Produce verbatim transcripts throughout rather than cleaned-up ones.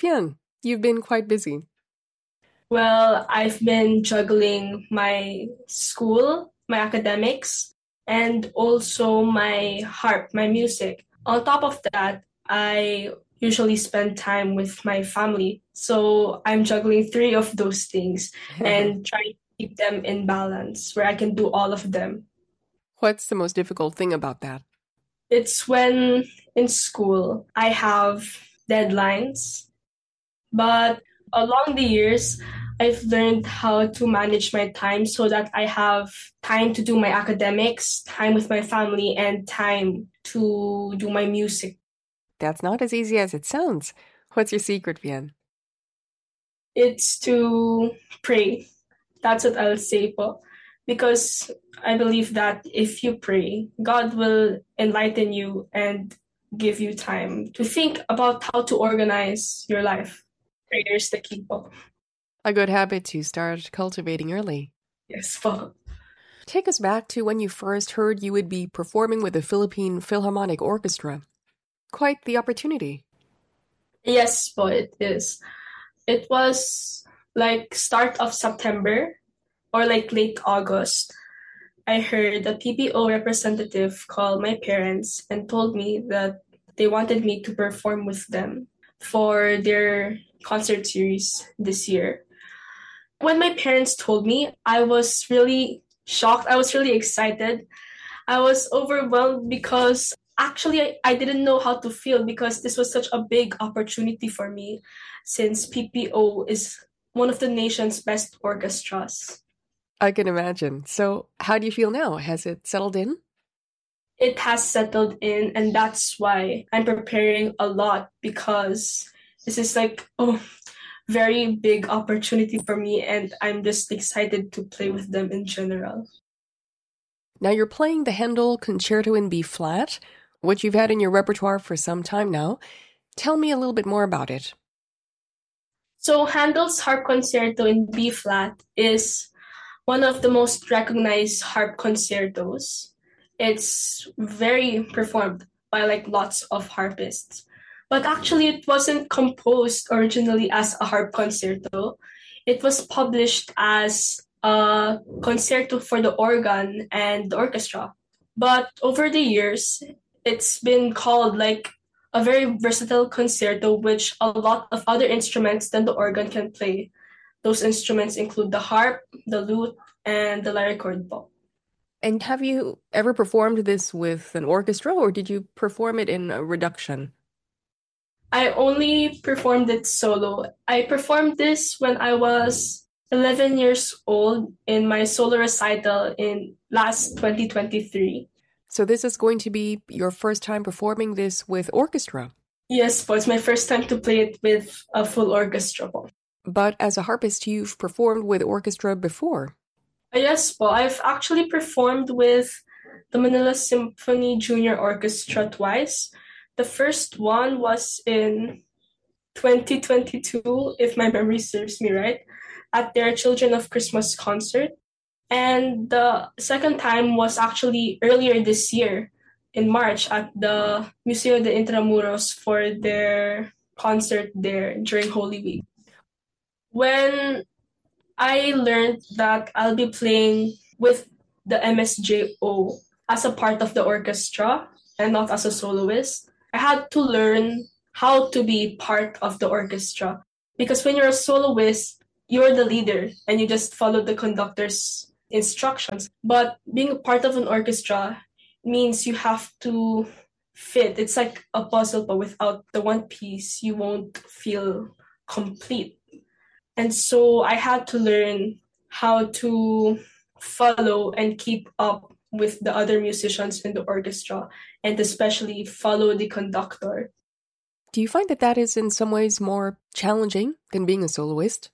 Vian, you've been quite busy. Well, I've been juggling my school, my academics, and also my harp, my music. On top of that, I usually spend time with my family. So I'm juggling three of those things and trying to keep them in balance where I can do all of them. What's the most difficult thing about that? It's when in school I have deadlines. But along the years, I've learned how to manage my time so that I have time to do my academics, time with my family, and time to do my music. That's not as easy as it sounds. What's your secret, Vian? It's to pray. That's what I'll say po. Because I believe that if you pray, God will enlighten you and give you time to think about how to organize your life. Prayer is the key po. A good habit to start cultivating early. Yes po. Take us back to when you first heard you would be performing with the Philippine Philharmonic Orchestra. Quite the opportunity. Yes po, it is. It was like start of September or like late August. I heard a P P O representative call my parents and told me that they wanted me to perform with them for their concert series this year. When my parents told me, I was really shocked. I was really excited. I was overwhelmed because actually I, I didn't know how to feel because this was such a big opportunity for me since P P O is one of the nation's best orchestras. I can imagine. So, how do you feel now? Has it settled in? It has settled in, and that's why I'm preparing a lot because this is like oh very big opportunity for me and I'm just excited to play with them in general. Now you're playing the Handel Concerto in B flat, which you've had in your repertoire for some time now. Tell me a little bit more about it. So Handel's harp concerto in B flat is one of the most recognized harp concertos. It's very performed by like lots of harpists. But actually it wasn't composed originally as a harp concerto. It was published as a concerto for the organ and the orchestra. But over the years, it's been called like a very versatile concerto which a lot of other instruments than the organ can play. Those instruments include the harp, the lute, and the lyricord bow. And have you ever performed this with an orchestra or did you perform it in a reduction? I only performed it solo. I performed this when I was eleven years old in my solo recital in last twenty twenty-three. So this is going to be your first time performing this with orchestra. Yes, but it's my first time to play it with a full orchestra po. But as a harpist, you've performed with orchestra before. Uh, Yes po, I've actually performed with the Manila Symphony Junior Orchestra twice. The first one was in twenty twenty-two, if my memory serves me right, at their Children of Christmas concert. And the second time was actually earlier this year in March at the Museo de Intramuros for their concert there during Holy Week. When I learned that I'll be playing with the M S J O as a part of the orchestra and not as a soloist, I had to learn how to be part of the orchestra. Because when you're a soloist, you're the leader and you just follow the conductor's instructions. But being a part of an orchestra means you have to fit. It's like a puzzle, but without the one piece, you won't feel complete. And so I had to learn how to follow and keep up with the other musicians in the orchestra and especially follow the conductor. Do you find that that is in some ways more challenging than being a soloist?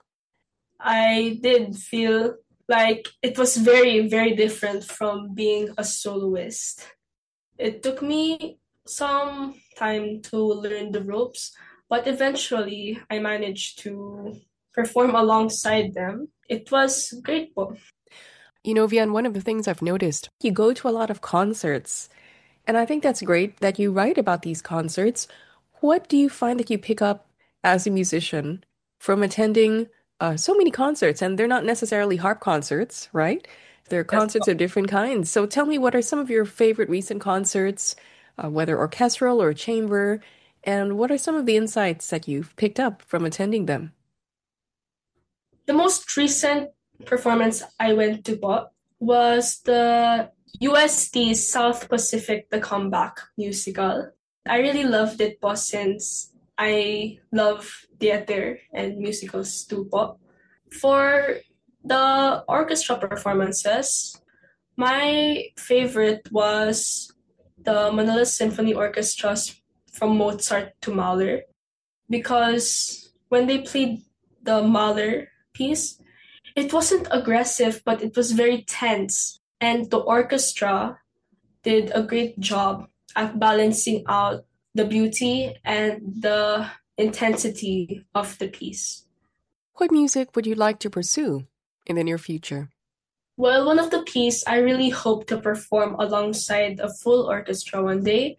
I did feel like it was very, very different from being a soloist. It took me some time to learn the ropes, but eventually I managed to perform alongside them. It was great po. You know, Vian, one of the things I've noticed, you go to a lot of concerts, and I think that's great that you write about these concerts. What do you find that you pick up as a musician from attending uh, so many concerts, and they're not necessarily harp concerts, right? They're Yes. concerts of different kinds. So tell me, what are some of your favorite recent concerts, uh, whether orchestral or chamber, and what are some of the insights that you've picked up from attending them? The most recent performance I went to po was the U S T South Pacific The Comeback musical. I really loved it po since I love theater and musicals too po. For the orchestra performances, my favorite was the Manila Symphony Orchestras from Mozart to Mahler because when they played the Mahler piece, it wasn't aggressive, but it was very tense. And the orchestra did a great job at balancing out the beauty and the intensity of the piece. What music would you like to pursue in the near future? Well, one of the pieces I really hope to perform alongside a full orchestra one day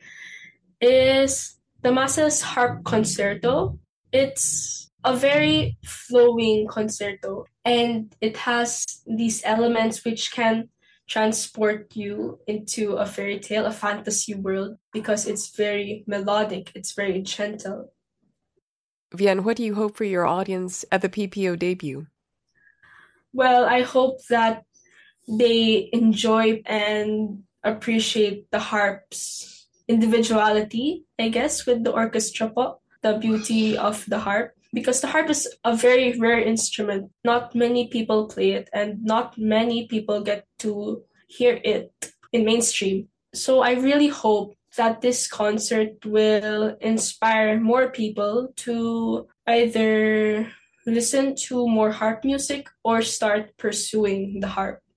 is the Massa's Harp Concerto. It's a very flowing concerto, and it has these elements which can transport you into a fairy tale, a fantasy world, because it's very melodic, it's very gentle. Vian, what do you hope for your audience at the P P O debut? Well, I hope that they enjoy and appreciate the harp's individuality, I guess, with the orchestra po, the beauty of the harp. Because the harp is a very rare instrument. Not many people play it, and not many people get to hear it in mainstream. So I really hope that this concert will inspire more people to either listen to more harp music or start pursuing the harp.